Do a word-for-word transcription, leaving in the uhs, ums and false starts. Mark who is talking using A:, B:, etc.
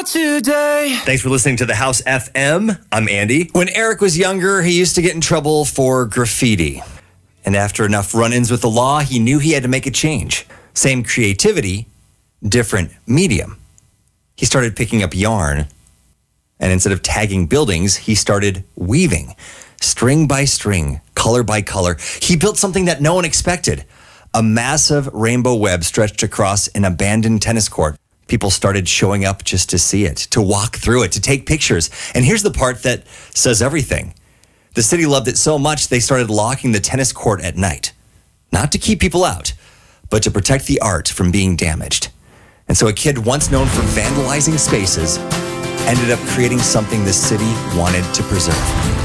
A: not today.
B: Thanks for listening to The House F M. I'm Andy. When Eric was younger, he used to get in trouble for graffiti. And after enough run-ins with the law, he knew he had to make a change. Same creativity, different medium. He started picking up yarn, and instead of tagging buildings, he started weaving. String by string, color by color. He built something that no one expected. A massive rainbow web stretched across an abandoned tennis court. People started showing up just to see it, to walk through it, to take pictures. And here's the part that says everything. The city loved it so much, they started locking the tennis court at night. Not to keep people out, but to protect the art from being damaged. And so a kid once known for vandalizing spaces ended up creating something the city wanted to preserve.